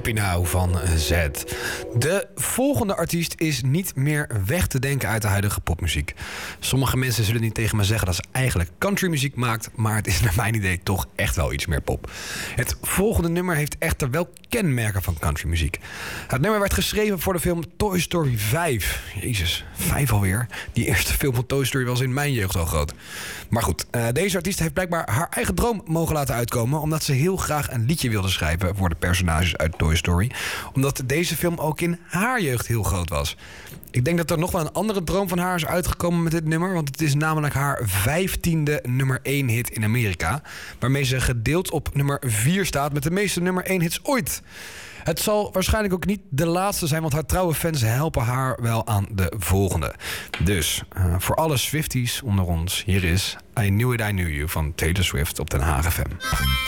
Happy Now van Z. De volgende artiest is niet meer weg te denken uit de huidige popmuziek. Sommige mensen zullen niet tegen me zeggen dat ze eigenlijk countrymuziek maakt, maar het is naar mijn idee toch echt wel iets meer pop. Het volgende nummer heeft echter wel kenmerken van countrymuziek. Het nummer werd geschreven voor de film Toy Story 5. Jezus, 5 alweer. Die eerste film van Toy Story was in mijn jeugd al groot. Maar goed, deze artiest heeft blijkbaar haar eigen droom mogen laten uitkomen, omdat ze heel graag een liedje wilde schrijven voor de personages uit Toy Story. Omdat deze film ook in haar jeugd heel groot was. Ik denk dat er nog wel een andere droom van haar is uitgekomen met dit nummer, want het is namelijk haar 15e nummer 1 hit in Amerika, waarmee ze gedeeld op nummer 4 staat met de meeste nummer 1 hits ooit. Het zal waarschijnlijk ook niet de laatste zijn, want haar trouwe fans helpen haar wel aan de volgende. Dus voor alle Swifties onder ons, hier is I Knew It, I Knew You van Taylor Swift op Den Haag FM.